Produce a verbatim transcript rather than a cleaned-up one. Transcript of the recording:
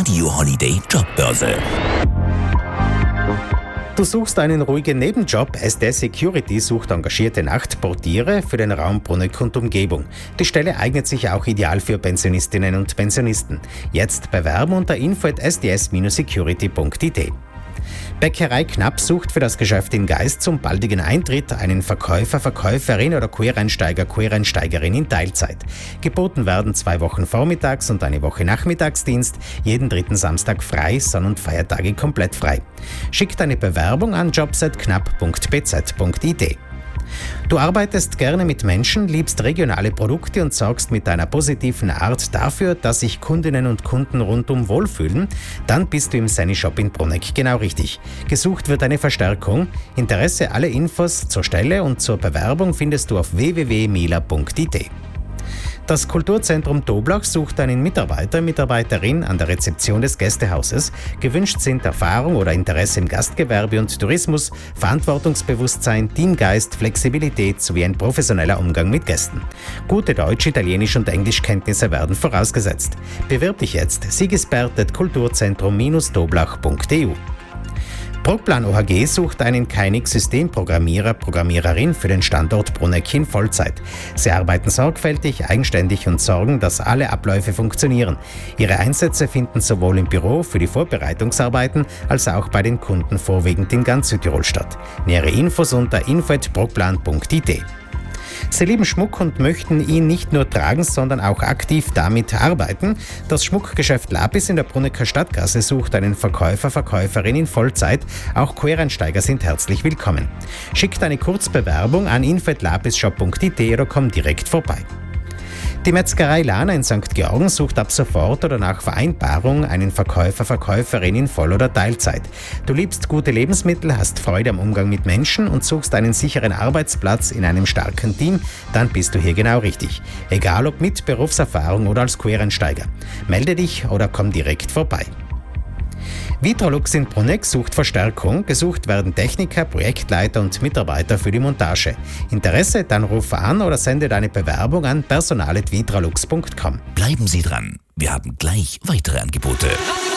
Radio Holiday Jobbörse. Du suchst einen ruhigen Nebenjob? S D Security sucht engagierte Nachtportiere für den Raum Bruneck und Umgebung. Die Stelle eignet sich auch ideal für Pensionistinnen und Pensionisten. Jetzt bewerben unter info at s d s dash security punkt i t. Bäckerei Knapp sucht für das Geschäft in Geist zum baldigen Eintritt einen Verkäufer, Verkäuferin oder Quereinsteiger, Quereinsteigerin in Teilzeit. Geboten werden zwei Wochen Vormittags- und eine Woche Nachmittagsdienst, jeden dritten Samstag frei, Sonn- und Feiertage komplett frei. Schick deine Bewerbung an jobs at knapp punkt b z punkt i t. Du arbeitest gerne mit Menschen, liebst regionale Produkte und sorgst mit deiner positiven Art dafür, dass sich Kundinnen und Kunden rundum wohlfühlen? Dann bist du im Seni Shop in Bruneck genau richtig. Gesucht wird eine Verstärkung. Interesse, alle Infos zur Stelle und zur Bewerbung findest du auf w w w punkt mila punkt i t. Das Kulturzentrum Toblach sucht einen Mitarbeiter, Mitarbeiterin an der Rezeption des Gästehauses. Gewünscht sind Erfahrung oder Interesse im Gastgewerbe und Tourismus, Verantwortungsbewusstsein, Teamgeist, Flexibilität sowie ein professioneller Umgang mit Gästen. Gute Deutsch-, Italienisch- und Englischkenntnisse werden vorausgesetzt. Bewirb dich jetzt. Siegesbert at kulturzentrum dash toblach punkt e u. Progplan O H G sucht einen Keinix-Systemprogrammierer, Programmiererin für den Standort Bruneck in Vollzeit. Sie arbeiten sorgfältig, eigenständig und sorgen, dass alle Abläufe funktionieren. Ihre Einsätze finden sowohl im Büro für die Vorbereitungsarbeiten als auch bei den Kunden vorwiegend in ganz Südtirol statt. Nähere Infos unter info at progplan punkt i t. Sie lieben Schmuck und möchten ihn nicht nur tragen, sondern auch aktiv damit arbeiten. Das Schmuckgeschäft Lapis in der Brunecker Stadtgasse sucht einen Verkäufer, Verkäuferin in Vollzeit. Auch Quereinsteiger sind herzlich willkommen. Schickt eine Kurzbewerbung an info at lapis shop punkt i t oder komm direkt vorbei. Die Metzgerei Lana in Sankt Georgen sucht ab sofort oder nach Vereinbarung einen Verkäufer, Verkäuferin in Voll- oder Teilzeit. Du liebst gute Lebensmittel, hast Freude am Umgang mit Menschen und suchst einen sicheren Arbeitsplatz in einem starken Team, dann bist du hier genau richtig. Egal ob mit Berufserfahrung oder als Quereinsteiger. Melde dich oder komm direkt vorbei. Vitrolux in Bruneck sucht Verstärkung. Gesucht werden Techniker, Projektleiter und Mitarbeiter für die Montage. Interesse? Dann rufe an oder sende deine Bewerbung an personal at vitrolux punkt com. Bleiben Sie dran. Wir haben gleich weitere Angebote.